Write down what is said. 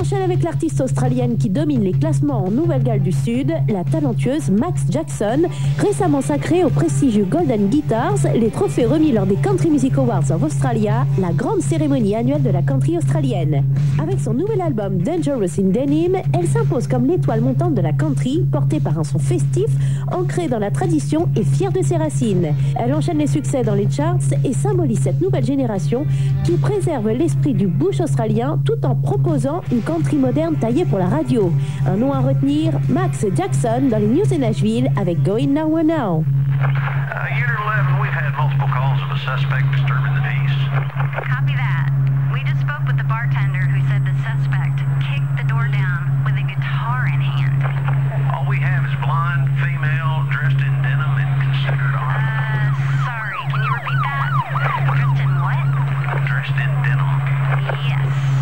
enchaîne avec l'artiste australienne qui domine les classements en Nouvelle-Galles du Sud, la talentueuse Max Jackson, récemment sacrée au prestigieux Golden Guitars, les trophées remis lors des Country Music Awards of Australia, la grande cérémonie annuelle de la country australienne. Avec son nouvel album Dangerous in Denim, elle s'impose comme l'étoile montante de la country, portée par un son festif, ancré dans la tradition et fière de ses racines. Elle enchaîne les succès dans les charts et symbolise cette nouvelle génération qui préserve l'esprit du bush australien tout en proposant une country moderne taillée pour la radio. Un nom à retenir, Max Jackson dans les News de Nashville avec Going Nowhere Now. Unit 11, we've had multiple calls of a suspect disturbing the peace. Copy that. We just spoke with the bartender who said the suspect kicked the door down with a guitar in hand. All we have is blonde, female, dressed in denim and considered armed. Sorry, can you repeat that? Dressed in what? Dressed in denim. Yes.